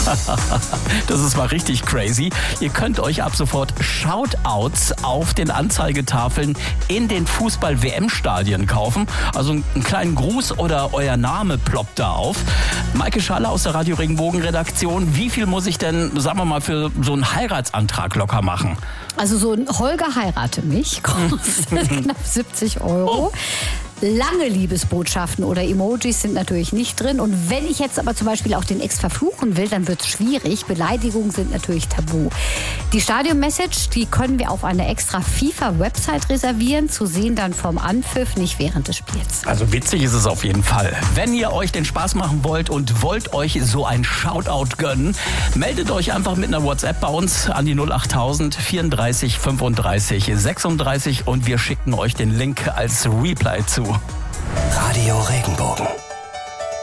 Das ist mal richtig crazy. Ihr könnt euch ab sofort Shoutouts auf den Anzeigetafeln in den Fußball-WM-Stadien kaufen. Also einen kleinen Gruß oder euer Name ploppt da auf. Maike Schaller aus der Radio Regenbogen-Redaktion. Wie viel muss ich denn, sagen wir mal, für so einen Heiratsantrag locker machen? Also so ein Holger heirate mich kostet knapp 70 €. Lange Liebesbotschaften oder Emojis sind natürlich nicht drin. Und wenn ich jetzt aber zum Beispiel auch den Ex verfluchen will, dann wird es schwierig. Beleidigungen sind natürlich tabu. Die Stadion-Message, die können wir auf einer extra FIFA-Website reservieren. Zu sehen dann vom Anpfiff, nicht während des Spiels. Also witzig ist es auf jeden Fall. Wenn ihr euch den Spaß machen wollt und wollt euch so ein Shoutout gönnen, meldet euch einfach mit einer WhatsApp bei uns an die 08000 34 35 36 und wir schicken euch den Link als Reply zu. Radio Regenbogen.